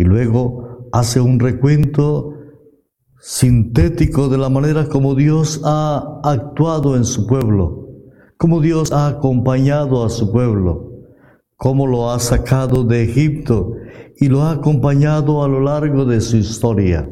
Y luego hace un recuento sintético de la manera como Dios ha actuado en su pueblo, cómo Dios ha acompañado a su pueblo, cómo lo ha sacado de Egipto y lo ha acompañado a lo largo de su historia.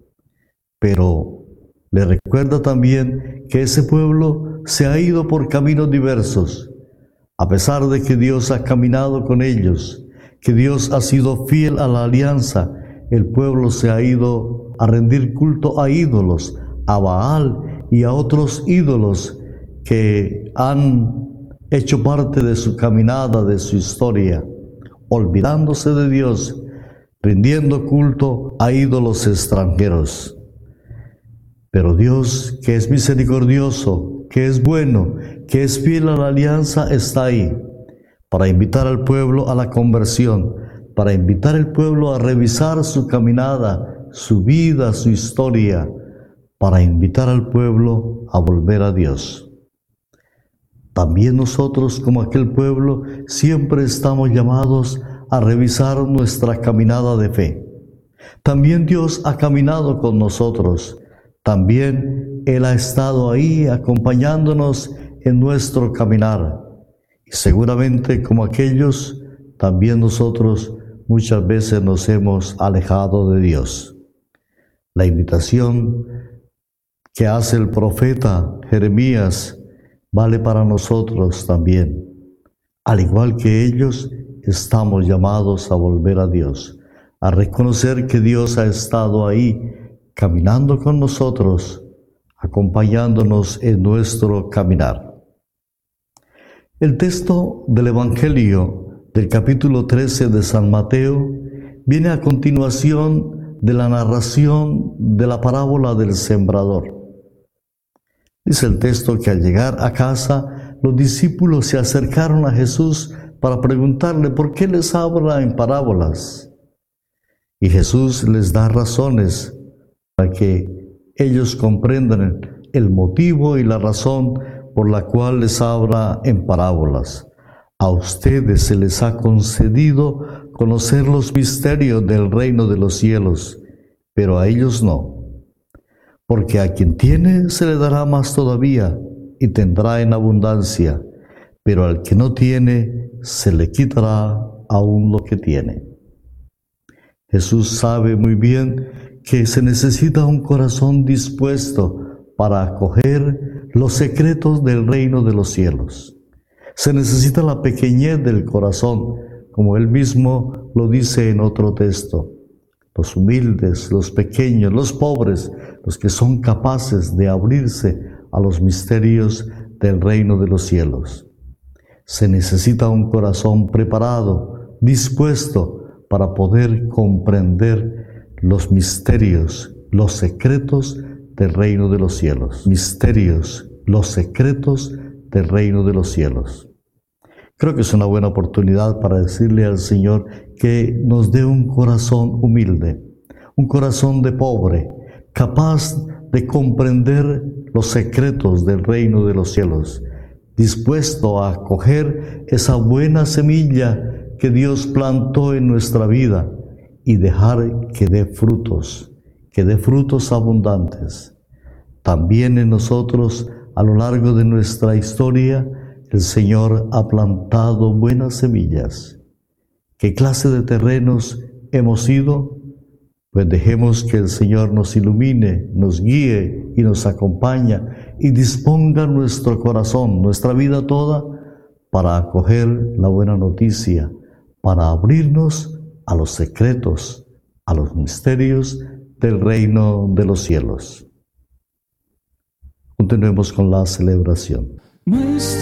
Pero le recuerda también que ese pueblo se ha ido por caminos diversos, a pesar de que Dios ha caminado con ellos, que Dios ha sido fiel a la alianza. El pueblo se ha ido a rendir culto a ídolos, a Baal y a otros ídolos que han hecho parte de su caminada, de su historia, olvidándose de Dios, rindiendo culto a ídolos extranjeros. Pero Dios, que es misericordioso, que es bueno, que es fiel a la alianza, está ahí para invitar al pueblo a la conversión, para invitar al pueblo a revisar su caminada, su vida, su historia, para invitar al pueblo a volver a Dios. También nosotros, como aquel pueblo, siempre estamos llamados a revisar nuestra caminada de fe. También Dios ha caminado con nosotros. También Él ha estado ahí acompañándonos en nuestro caminar. Y seguramente, como aquellos, también nosotros muchas veces nos hemos alejado de Dios. La invitación que hace el profeta Jeremías vale para nosotros también. Al igual que ellos, estamos llamados a volver a Dios, a reconocer que Dios ha estado ahí, caminando con nosotros, acompañándonos en nuestro caminar. El texto del Evangelio del capítulo 13 de San Mateo viene a continuación de la narración de la parábola del sembrador. Dice el texto que al llegar a casa, los discípulos se acercaron a Jesús para preguntarle por qué les habla en parábolas. Y Jesús les da razones para que ellos comprendan el motivo y la razón por la cual les habla en parábolas. A ustedes se les ha concedido conocer los misterios del reino de los cielos, pero a ellos no. Porque a quien tiene se le dará más todavía y tendrá en abundancia, pero al que no tiene se le quitará aún lo que tiene. Jesús sabe muy bien que se necesita un corazón dispuesto para acoger los secretos del reino de los cielos. Se necesita la pequeñez del corazón, como Él mismo lo dice en otro texto. Los humildes, los pequeños, los pobres, los que son capaces de abrirse a los misterios del reino de los cielos. Se necesita un corazón preparado, dispuesto para poder comprender los misterios, los secretos del reino de los cielos. Misterios, los secretos del reino de los cielos. Creo que es una buena oportunidad para decirle al Señor que nos dé un corazón humilde, un corazón de pobre, capaz de comprender los secretos del reino de los cielos, dispuesto a acoger esa buena semilla que Dios plantó en nuestra vida y dejar que dé frutos abundantes. También en nosotros, a lo largo de nuestra historia, el Señor ha plantado buenas semillas. ¿Qué clase de terrenos hemos sido? Pues dejemos que el Señor nos ilumine, nos guíe y nos acompañe y disponga nuestro corazón, nuestra vida toda, para acoger la buena noticia, para abrirnos a los secretos, a los misterios del reino de los cielos. Continuemos con la celebración.